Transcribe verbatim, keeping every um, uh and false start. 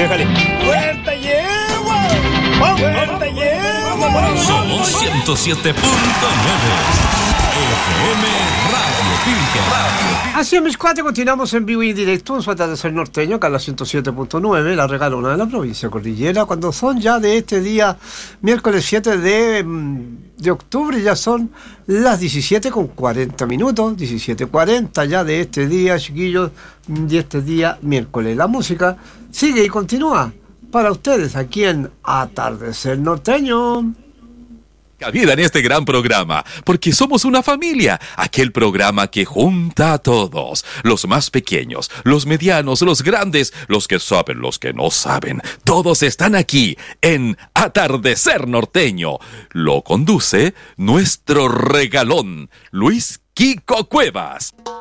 déjale. ¡Fuerte yegua! ¡Fuerte yegua! Somos ciento siete punto nueve. F M Radio Pilca. Así es, mis cuates, continuamos en vivo y en directo en su atardecer norteño, acá en la ciento siete punto nueve, la regalona de la provincia cordillera, cuando son ya de este día, miércoles siete de, de octubre, ya son las diecisiete con cuarenta minutos, diecisiete cuarenta ya de este día, chiquillos, de este día miércoles. La música sigue y continúa para ustedes aquí en Atardecer Norteño. Cabida en este gran programa, porque somos una familia, aquel programa que junta a todos, los más pequeños, los medianos, los grandes, los que saben, los que no saben, todos están aquí en Atardecer Norteño. Lo conduce nuestro regalón, Luis Kiko Cuevas.